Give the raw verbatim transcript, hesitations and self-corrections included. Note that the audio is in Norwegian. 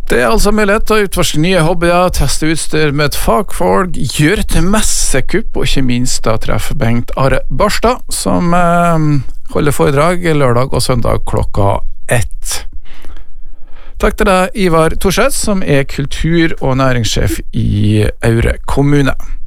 Det er altså mulighet til å utforske nye hobbyer, teste utstyr med et fagfolk, gjøre til messekupp, og ikke minst da treffe Bengt Are Barstad, som eh, holder foredrag lørdag og søndag klokka ett. Takk til deg, Ivar Torseth, som er kultur- og næringssjef i Aure kommune.